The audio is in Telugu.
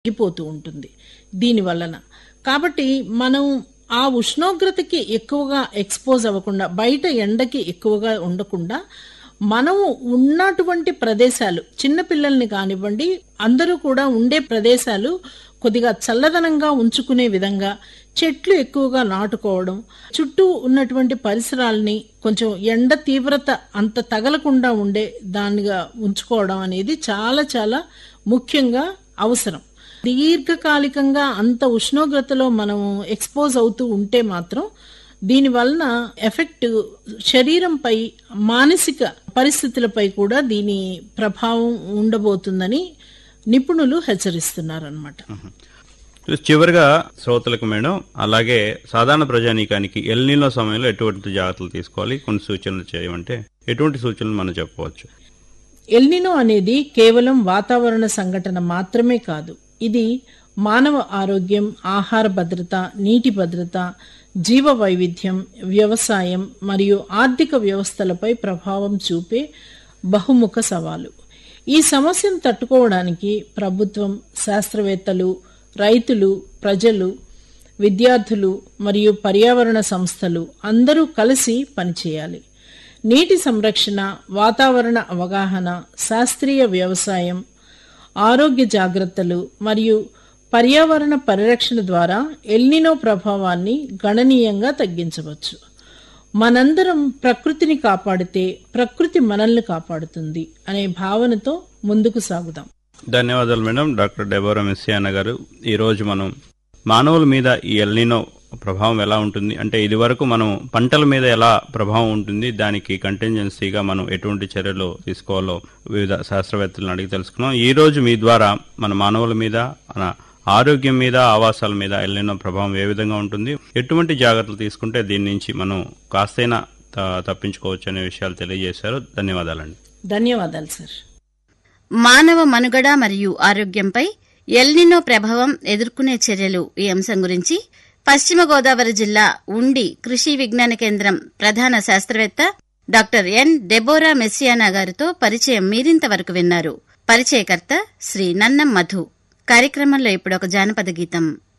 తగ్గిపోతూ ఉంటుంది దీని వలన. కాబట్టి మనం ఆ ఉష్ణోగ్రతకి ఎక్కువగా ఎక్స్పోజ్ అవ్వకుండా, బయట ఎండకి ఎక్కువగా ఉండకుండా, మనము ఉన్నటువంటి ప్రదేశాలు, చిన్నపిల్లల్ని కానివ్వండి, అందరూ కూడా ఉండే ప్రదేశాలు కొద్దిగా చల్లదనంగా ఉంచుకునే విధంగా చెట్లు ఎక్కువగా నాటుకోవడం, చుట్టూ ఉన్నటువంటి పరిసరాల్ని కొంచెం ఎండ తీవ్రత అంత తగలకుండా ఉండే దానిగా ఉంచుకోవడం అనేది చాలా చాలా ముఖ్యంగా అవసరం. దీర్ఘకాలికంగా అంత ఉష్ణోగ్రతలో మనం ఎక్స్పోజ్ అవుతూ ఉంటే మాత్రం దీని వలన ఎఫెక్ట్ శరీరంపై, మానసిక పరిస్థితులపై కూడా దీని ప్రభావం ఉండబోతుందని నిపుణులు హెచ్చరిస్తున్నారన్నమాట. చివరిగా శ్రోతలకు మేడం, అలాగే సాధారణ ప్రజానీకానికి ఎల్నినో సమయంలో ఎటువంటి జాగ్రత్తలు తీసుకోవాలి, కొన్ని సూచనలు చేయమంటే ఎటువంటి సూచనలు మనం చెప్పవచ్చు? ఎల్నినో అనేది కేవలం వాతావరణ సంఘటన మాత్రమే కాదు. ఇది మానవ ఆరోగ్యం, ఆహార భద్రత, నీటి భద్రత, జీవ వైవిధ్యం, వ్యవసాయం మరియు ఆర్థిక వ్యవస్థలపై ప్రభావం చూపే బహుముఖ సవాలు. ఈ సమస్యను తట్టుకోవడానికి ప్రభుత్వం, శాస్త్రవేత్తలు, రైతులు, ప్రజలు, విద్యార్థులు మరియు పర్యావరణ సంస్థలు అందరూ కలిసి పనిచేయాలి. నీటి సంరక్షణ, వాతావరణ అవగాహన, శాస్త్రీయ వ్యవసాయం, ఆరోగ్య జాగ్రత్తలు మరియు పర్యావరణ పరిరక్షణ ద్వారా ఎల్నినో ప్రభావాన్ని గణనీయంగా తగ్గించవచ్చు. మనందరం ప్రకృతిని కాపాడితే ప్రకృతి మనల్ని కాపాడుతుంది అనే భావనతో ముందుకు సాగుదాం. ధన్యవాదాలు మేడం. డాక్టర్ డెబోరా మెస్సియానా గారు, ఈరోజు మనం మానవుల మీద ఈ ఎల్నినో ప్రభావం ఎలా ఉంటుంది, అంటే ఇది వరకు మనం పంటల మీద ఎలా ప్రభావం ఉంటుంది, దానికి కంటింజెన్సీగా మనం ఎటువంటి చర్యలు తీసుకోవాలో వివిధ శాస్త్రవేత్తలను అడిగి తెలుసుకున్నాం. ఈ రోజు మీ ద్వారా మన మానవుల మీద, మన ఆరోగ్యం మీద, ఆవాసాల మీద ఎల్నినో ప్రభావం ఏ విధంగా ఉంటుంది, ఎటువంటి జాగ్రత్తలు తీసుకుంటే దీని నుంచి మనం కాస్తైనా తప్పించుకోవచ్చు అనే విషయాలు తెలియజేశారు. ధన్యవాదాలండి. ధన్యవాదాలు సార్. మానవ మనుగడ మరియు ఆరోగ్యంపై ఎల్నినో ప్రభావం ఎదుర్కొనే చర్యలు ఈ అంశం గురించి పశ్చిమ గోదావరి జిల్లా ఉండి కృషి విజ్ఞాన కేంద్రం ప్రధాన శాస్త్రవేత్త డాక్టర్ ఎన్ డెబోరా మెస్సియానా గారితో పరిచయం మీరింతవరకు విన్నారు. పరిచయకర్త శ్రీ నన్నం మధు. కార్యక్రమంలో ఇప్పుడు ఒక జానపద గీతం.